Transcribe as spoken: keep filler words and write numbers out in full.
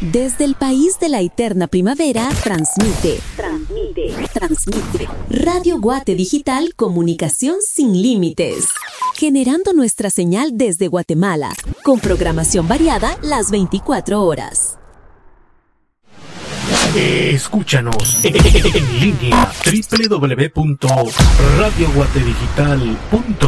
Desde el país de la eterna primavera, transmite, transmite, transmite. Radio Guate Digital, comunicación sin límites. Generando nuestra señal desde Guatemala, con programación variada las veinticuatro horas. Escúchanos en línea doble u doble u doble u punto radio guate digital punto com.